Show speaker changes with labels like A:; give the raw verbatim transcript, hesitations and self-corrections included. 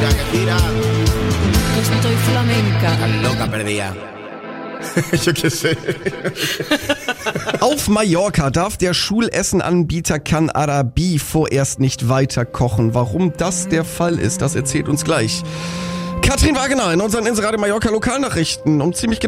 A: gira, que gira.
B: Estoy flamenca.
A: Tan loca perdida.
C: Yo qué sé. Auf Mallorca darf der Schulessenanbieter Can Arabi vorerst nicht weiter kochen. Warum das der Fall ist, das erzählt uns gleich Katrin Wagener in unseren Inseradio Mallorca Lokalnachrichten um ziemlich genau